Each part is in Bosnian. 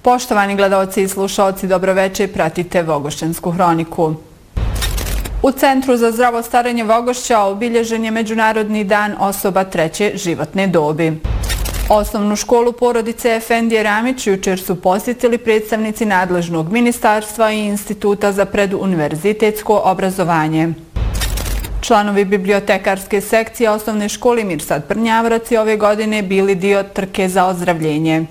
Poštovani gledaoci i slušaoci, dobroveče, pratite Vogošćansku hroniku. U Centru za zdravo starenje Vogošća obilježen je Međunarodni dan osoba treće životne dobi. Osnovnu školu porodice Efendije Ramić jučer su posjetili predstavnici nadležnog ministarstva i Instituta za preduniverzitetsko obrazovanje. Članovi bibliotekarske sekcije osnovne škole Mirsad Prnjavrac je ove godine bili dio trke za ozdravljenje.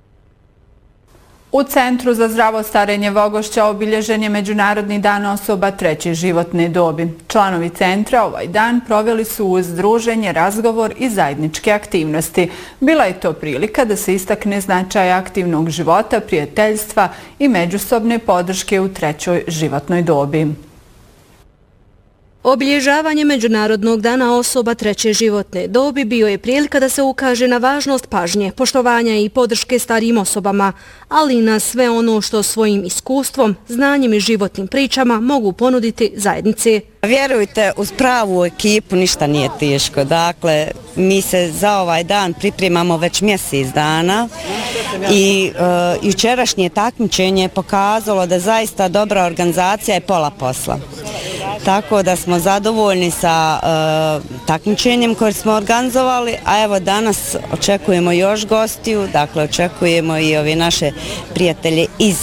U Centru za zdravo starenje Vogošća obilježen je Međunarodni dan osoba treće životne dobi. Članovi centra ovaj dan proveli su uz druženje, razgovor i zajedničke aktivnosti. Bila je to prilika da se istakne značaj aktivnog života, prijateljstva i međusobne podrške u trećoj životnoj dobi. Obilježavanje Međunarodnog dana osoba treće životne dobi bio je prilika da se ukaže na važnost pažnje, poštovanja i podrške starijim osobama, ali i na sve ono što svojim iskustvom, znanjem i životnim pričama mogu ponuditi zajednici. Vjerujte, uz pravu ekipu ništa nije teško. Dakle, mi se za ovaj dan pripremamo već mjesec dana i jučerašnje takmičenje je pokazalo da zaista dobra organizacija je pola posla. Tako da smo zadovoljni sa takmičenjem koje smo organizovali, a evo danas očekujemo još gostiju, dakle očekujemo i ove naše prijatelje iz